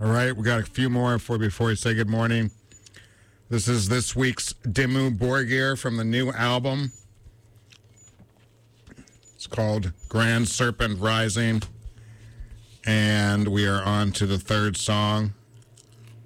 All right, we got a few more before we say good morning. This is this week's Dimmu Borgir from the new album. It's called Grand Serpent Rising. And we are on to the third song.